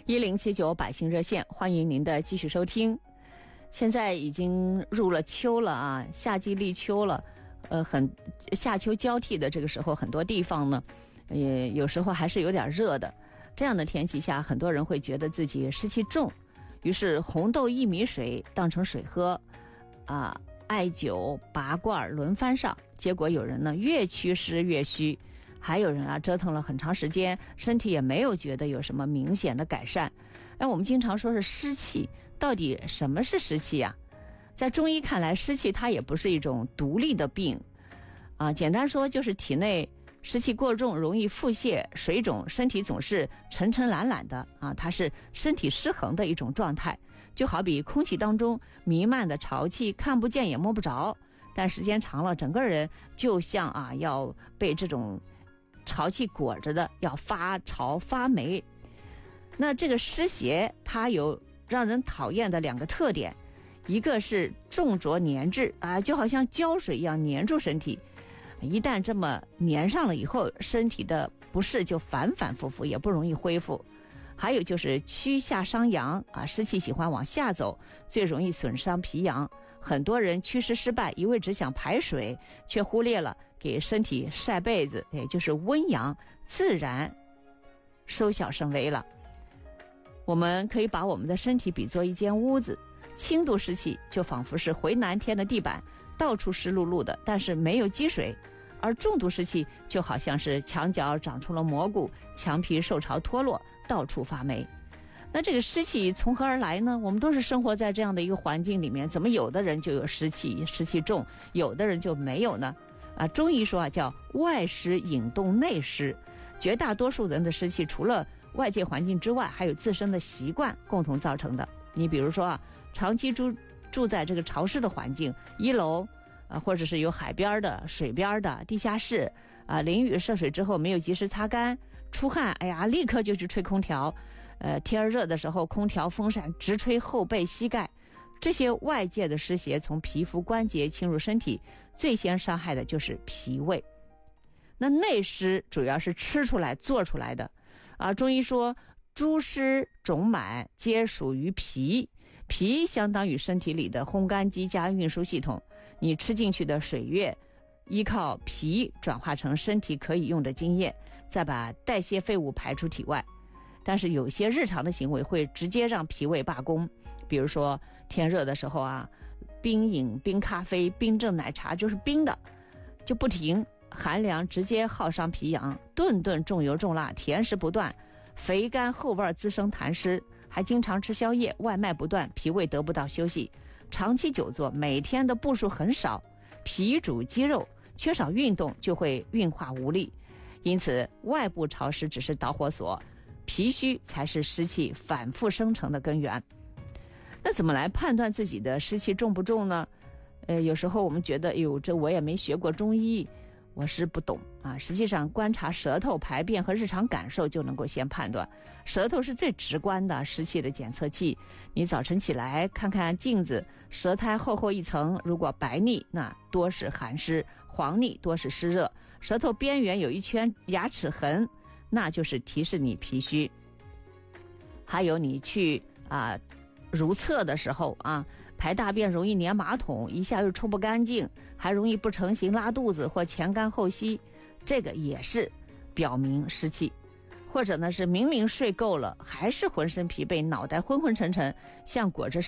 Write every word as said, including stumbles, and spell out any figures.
一零七九百姓热线，欢迎您的继续收听。现在已经入了秋了啊，夏季立秋了，呃，很夏秋交替的这个时候，很多地方呢，也有时候还是有点热的。这样的天气下，很多人会觉得自己湿气重，于是红豆薏米水当成水喝，啊，艾灸、拔罐轮番上，结果有人呢越祛湿越虚。还有人啊，折腾了很长时间，身体也没有觉得有什么明显的改善。哎，我们经常说是湿气，到底什么是湿气呀？在中医看来，湿气它也不是一种独立的病，啊，简单说就是体内湿气过重，容易腹泻、水肿，身体总是沉沉懒懒的啊，它是身体失衡的一种状态。就好比空气当中弥漫的潮气，看不见也摸不着，但时间长了，整个人就像啊要被这种潮气裹着的，要发潮发霉。那这个湿邪它有让人讨厌的两个特点，一个是重浊粘滞啊，就好像胶水一样粘住身体，一旦这么粘上了以后，身体的不适就反反复复，也不容易恢复。还有就是趋下伤阳啊，湿气喜欢往下走，最容易损伤脾阳。很多人祛湿失败，一味只想排水，却忽略了给身体晒被子，也就是温阳，自然收小生威了。我们可以把我们的身体比作一间屋子，轻度湿气就仿佛是回南天的地板，到处湿漉漉的，但是没有积水；而重度湿气就好像是墙角长出了蘑菇，墙皮受潮脱落，到处发霉。那这个湿气从何而来呢？我们都是生活在这样的一个环境里面，怎么有的人就有湿气，湿气重，有的人就没有呢？啊，中医说啊，叫外湿引动内湿。绝大多数人的湿气，除了外界环境之外，还有自身的习惯共同造成的。你比如说啊，长期住住在这个潮湿的环境，一楼啊，或者是有海边的、水边的、地下室啊，淋雨涉水之后没有及时擦干，出汗，哎呀，立刻就去吹空调。呃，天热的时候，空调风扇直吹后背、膝盖，这些外界的湿邪从皮肤关节侵入身体，最先伤害的就是脾胃。那内湿主要是吃出来、做出来的，啊，中医说诸湿肿满皆属于脾，脾相当于身体里的烘干机加运输系统，你吃进去的水液，依靠脾转化成身体可以用的津液，再把代谢废物排出体外。但是有些日常的行为会直接让脾胃罢工，比如说天热的时候啊，冰饮、冰咖啡、冰镇奶茶就是冰的就不停，寒凉直接耗伤脾阳，顿顿重油重辣，甜食不断，肥甘厚味滋生痰湿，还经常吃宵夜，外卖不断，脾胃得不到休息，长期久坐，每天的步数很少，脾主肌肉，缺少运动就会运化无力，因此外部潮湿只是导火索，脾虚才是湿气反复生成的根源。那怎么来判断自己的湿气重不重呢？呃，有时候我们觉得，哎呦，这我也没学过中医，我是不懂啊。实际上，观察舌头、排便和日常感受就能够先判断。舌头是最直观的湿气的检测器。你早晨起来看看镜子，舌苔厚厚一层，如果白腻，那多是寒湿；黄腻多是湿热。舌头边缘有一圈牙齿痕，那就是提示你脾虚。还有你去啊如厕的时候啊，排大便容易粘马桶，一下又冲不干净，还容易不成形拉肚子或前干后稀，这个也是表明湿气。或者呢是明明睡够了，还是浑身疲惫，脑袋昏昏沉沉，像裹着